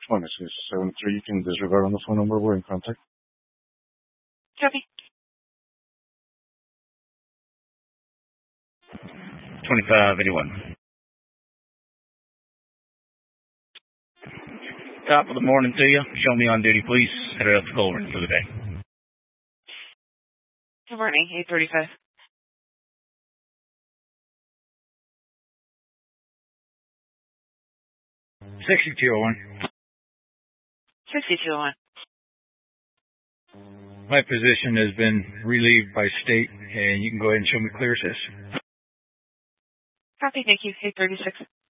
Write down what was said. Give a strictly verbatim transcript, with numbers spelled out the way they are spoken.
twenty-six seventy-three. You can disregard on the phone number. We're in contact. Copy. twenty-five eighty-one. Top of the morning to you. Show me on duty, please. Headed out to Colburn for the day. Good morning, eight thirty-five. sixty-two oh one. sixty-two oh one. My position has been relieved by state, and you can go ahead and show me clear assist. Copy, thank you, eight thirty-six.